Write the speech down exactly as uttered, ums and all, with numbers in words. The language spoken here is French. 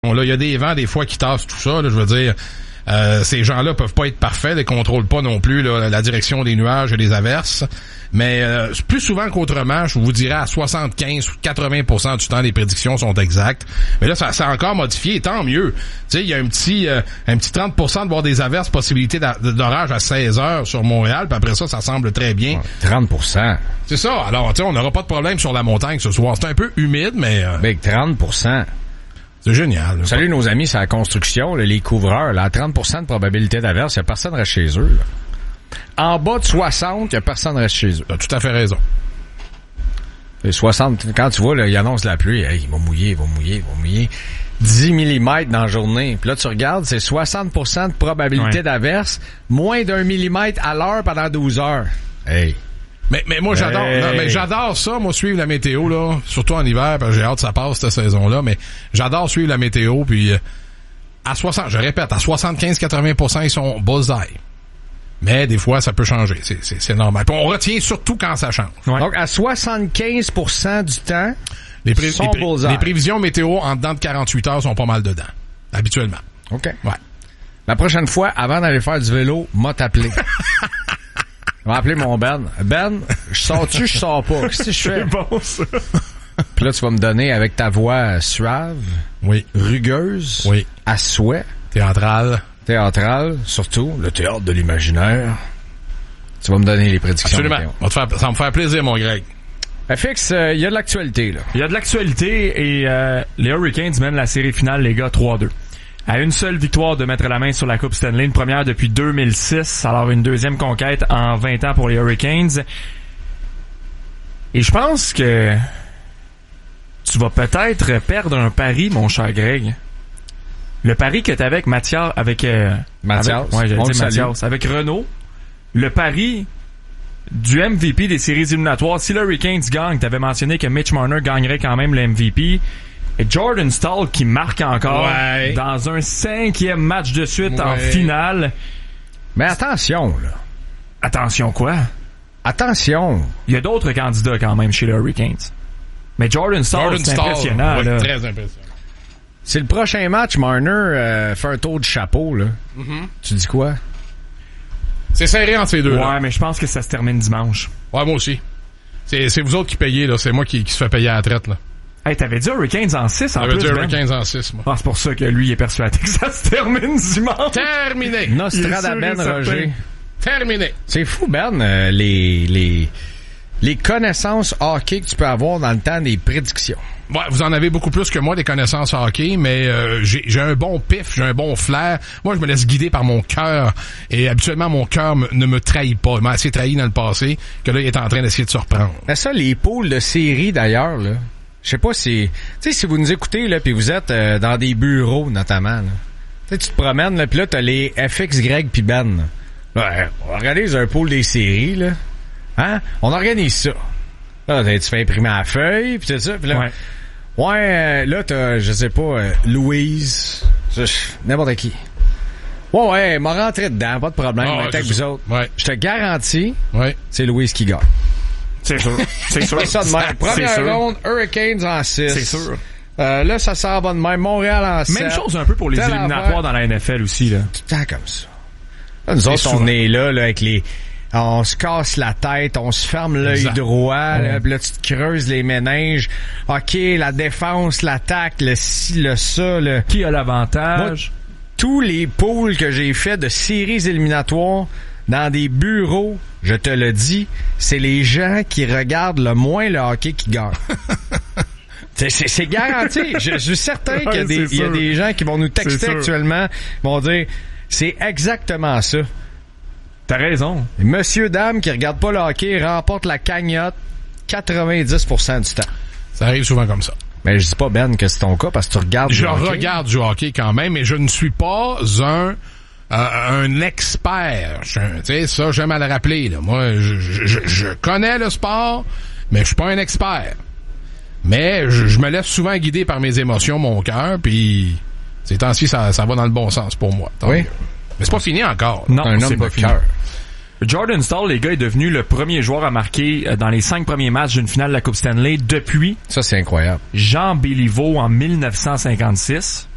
Là, il y a des vents des fois qui tassent tout ça, là, je veux dire. Euh, ces gens-là peuvent pas être parfaits, ils contrôlent pas non plus là, la direction des nuages et des averses. Mais euh, plus souvent qu'autrement, je vous dirais à soixante-quinze ou quatre-vingts pour cent du temps, les prédictions sont exactes. Mais là, ça s'est encore modifié, tant mieux. Tu sais, il y a un petit euh, un petit trente pour cent de voir des averses, possibilité d'orage à seize heures sur Montréal, puis après ça, ça semble très bien. trente pour cent. C'est ça. Alors, tu sais, on n'aura pas de problème sur la montagne ce soir. C'est un peu humide, mais... Euh, Big trente pour cent. C'est génial. Salut nos amis sur la construction, là, les couvreurs. Là, à trente pour cent de probabilité d'averse, il n'y a personne reste chez eux. Là. En bas de soixante, il n'y a personne reste chez eux. Tu as tout à fait raison. Et soixante, quand tu vois, là, il annonce la pluie, hey, il va mouiller, il va mouiller, il va mouiller. dix millimètres dans la journée. Puis là, tu regardes, c'est soixante pour cent de probabilité ouais. d'averse, moins d'un millimètre à l'heure pendant douze heures. Hey. Mais, mais moi, j'adore, hey. non, mais j'adore ça, moi, suivre la météo, là, surtout en hiver, parce que j'ai hâte que ça passe, cette saison-là, mais j'adore suivre la météo, puis, euh, à soixante, je répète, à soixante-quinze à quatre-vingts pour cent, ils sont bullseye. Mais, des fois, ça peut changer. C'est, c'est, c'est normal. Puis on retient surtout quand ça change. Ouais. Donc, à soixante-quinze pour cent du temps, les, pré- sont les, pré- bullseye. Les prévisions météo en dedans de quarante-huit heures sont pas mal dedans. Habituellement. OK. Ouais. La prochaine fois, avant d'aller faire du vélo, m'a t'appelé. Je vais appeler mon Ben. Ben, je sors-tu, je sors pas. Qu'est-ce que je fais? C'est bon, ça. Puis là, tu vas me donner avec ta voix suave, oui, rugueuse, oui, à souhait, théâtrale, théâtrale, surtout, le théâtre de l'imaginaire. Tu vas me donner les prédictions. Absolument. On va te faire, ça va me faire plaisir, mon Greg. F X, il euh, y a de l'actualité, là. Il y a de l'actualité et euh, les Hurricanes mènent la série finale, les gars, trois deux. À une seule victoire de mettre la main sur la Coupe Stanley, une première depuis deux mille six, alors une deuxième conquête en vingt ans pour les Hurricanes. Et je pense que tu vas peut-être perdre un pari, mon cher Greg. Le pari que t'avais avec Mathias, avec... Euh, Mathias. Avec, ouais, j'allais dire Mathias. Avec Renault. Le pari du M V P des séries éliminatoires. Si les Hurricanes gagnent, t'avais mentionné que Mitch Marner gagnerait quand même le M V P. Et Jordan Staal qui marque encore ouais. dans un cinquième match de suite ouais. en finale. Mais attention, là. Attention quoi? Attention. Il y a d'autres candidats quand même chez les Hurricanes. Mais Jordan Staal, c'est Staal, impressionnant. ouais, là. Très impressionnant. C'est le prochain match, Marner euh, fait un tour de chapeau, là. Mm-hmm. Tu dis quoi? C'est serré entre ces deux. Ouais, là. mais je pense que ça se termine dimanche. Ouais, moi aussi. C'est, c'est vous autres qui payez, là. C'est moi qui, qui se fait payer à la traite, là. Hey, t'avais dit Hurricanes en six en J'avais plus, dit Ben. Hurricanes en six, moi. Ah, c'est pour ça que lui il est persuadé que ça se termine dimanche. Terminé! Nostradamen Roger. Terminé! C'est fou, Ben, euh, les, les, les connaissances hockey que tu peux avoir dans le temps des prédictions. Ouais, vous en avez beaucoup plus que moi des connaissances hockey, mais euh, j'ai, j'ai un bon pif, j'ai un bon flair. Moi, je me laisse guider par mon cœur, et habituellement, mon cœur me, ne me trahit pas. Il m'a assez trahi dans le passé, que là, il est en train d'essayer de se reprendre. Mais ça, les poules de série, d'ailleurs, là, je sais pas si... Tu sais, si vous nous écoutez, là, puis vous êtes euh, dans des bureaux, notamment, là. Tu sais, tu te promènes, là, puis là, t'as les F X, Greg, puis Ben. Là, ouais, on organise un pool des séries, là. Hein? On organise ça. Là, tu fais imprimer à la feuille, puis tout ça, puis là... Ouais. Ouais, euh, là, t'as, je sais pas, euh, Louise, n'importe qui. Ouais, ouais, m'a rentré dedans, pas de problème, ah, ouais, ouais, avec vous autres. Ouais. Je te garantis, ouais. c'est Louise qui gagne. C'est sûr. C'est sûr. C'est ça de même. Première ronde, Hurricanes en six. C'est sûr. Euh, là, ça s'en va de même. Montréal en sept. Même chose un peu pour les Tel éliminatoires affaire. dans la N F L aussi, là. Tout le temps comme ça. Là, nous autres, souvent. on est là, là, avec les... On se casse la tête, on se ferme l'œil Exact. droit, Ouais. là, pis là, tu te creuses les méninges. OK, la défense, l'attaque, le ci, le ça, le... Qui a l'avantage? Moi, tous les poules que j'ai fait de séries éliminatoires dans des bureaux, je te le dis, c'est les gens qui regardent le moins le hockey qui gagnent. c'est, c'est, c'est garanti. Je, je suis certain qu'il y a, des, il y a des gens qui vont nous texter actuellement, vont dire, c'est exactement ça. T'as raison. Monsieur, dame qui regarde pas le hockey remporte la cagnotte quatre-vingt-dix pour cent du temps. Ça arrive souvent comme ça. Mais je dis pas, Ben, que c'est ton cas parce que tu regardes Je du hockey. regarde du hockey quand même, mais je ne suis pas un... Euh, un expert. Tu sais, ça, j'aime à le rappeler. Là. Moi, je, je, je connais le sport, mais je suis pas un expert. Mais je, je me laisse souvent guider par mes émotions, mon cœur, puis ces temps-ci, ça, ça va dans le bon sens pour moi. Tant Oui. mieux. Mais c'est pas fini encore. Non, un c'est homme pas de fini. cœur. Jordan Staal, les gars, est devenu le premier joueur à marquer dans les cinq premiers matchs d'une finale de la Coupe Stanley depuis Ça, c'est incroyable. Jean Béliveau en mille neuf cent cinquante-six.